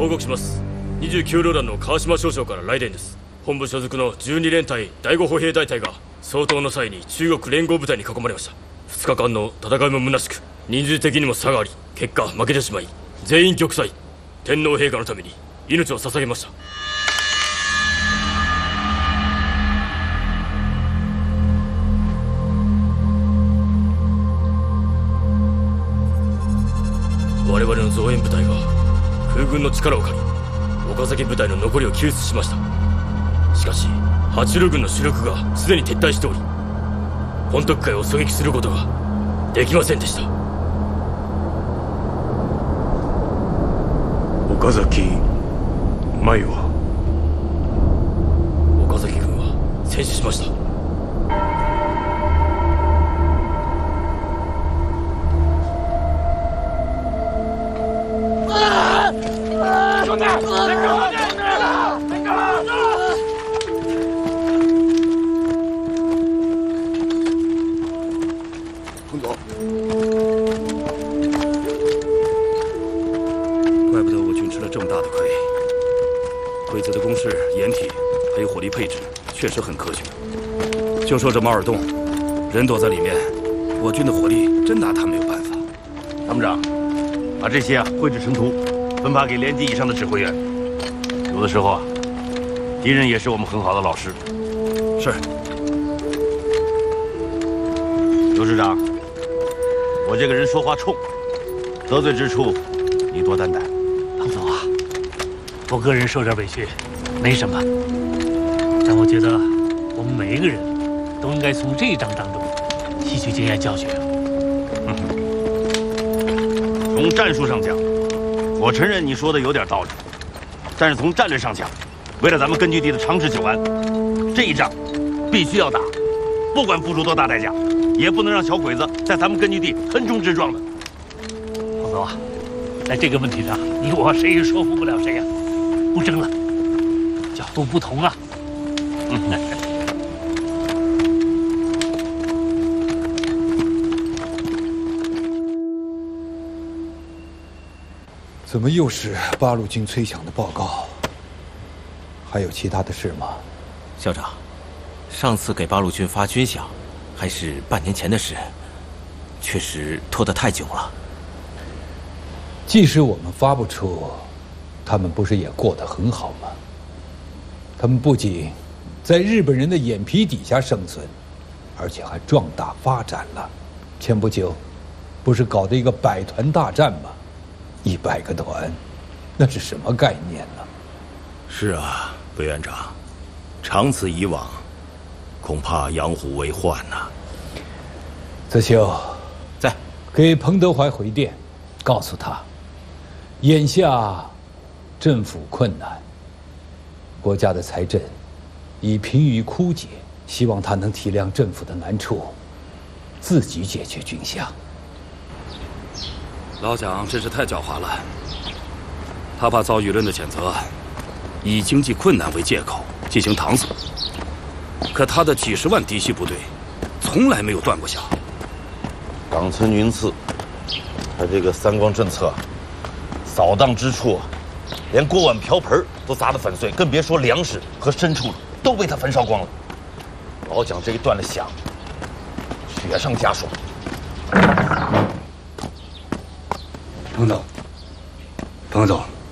報告します。29旅団の川島少将から来電です。本部所属の12連隊第5歩兵大隊が総統の際に中国連合部隊に囲まれました。2日間の戦いも虚しく、人数的にも差があり、結果負けてしまい、全員玉砕。天皇陛下のために命を捧げました。我々の増援部隊が空軍の力を借り、岡崎部隊の残りを救出しました。しかし八路軍の主力がすでに撤退しており、本徳会を狙撃することができませんでした。 岡崎舞は？ 岡崎軍は戦死しました。 兄弟，来哥！ 彭总， 怪不得我军吃了这么大的亏。鬼子的攻势、掩体还有火力配置，确实很科学。就说这马尔洞，人躲在里面，我军的火力真拿他没有办法。 参谋长，把这些绘制成图，分发给连级以上的指挥员。有的时候啊，敌人也是我们很好的老师。 是。 刘师长，我这个人说话冲，得罪之处你多担待。 彭总啊，我个人受点委屈，没什么。但我觉得我们每一个人都应该从这一仗当中吸取经验教训。 从战术上讲，我承认你说的有点道理，但是从战略上讲，为了咱们根据地的长治久安，这一仗必须要打，不管付出多大代价，也不能让小鬼子在咱们根据地横冲直撞的。 彭总啊，在这个问题上，你我谁也说服不了谁呀。不争了，角度不同啊。 怎么又是八路军崔响的报告？还有其他的事吗？ 校长，上次给八路军发军饷，还是半年前的事，确实拖得太久了。 即使我们发不出，他们不是也过得很好吗？他们不仅在日本人的眼皮底下生存，而且还壮大发展了。前不久，不是搞的一个百团大战吗？100个团，那是什么概念呢？ 是啊，委员长，长此以往，恐怕养虎为患呐。 泽修， 在给彭德怀回电，告诉他，眼下政府困难，国家的财政已濒于枯竭，希望他能体谅政府的难处，自己解决军饷。 老蒋真是太狡猾了，他怕遭舆论的谴责，以经济困难为借口进行搪塞。可他的几10万嫡系部队，从来没有断过饷。 冈村云次，他这个三光政策，扫荡之处，连锅碗瓢盆都砸得粉碎，更别说粮食和牲畜了，都被他焚烧光了。老蒋这一断了饷，雪上加霜。 彭总，彭总，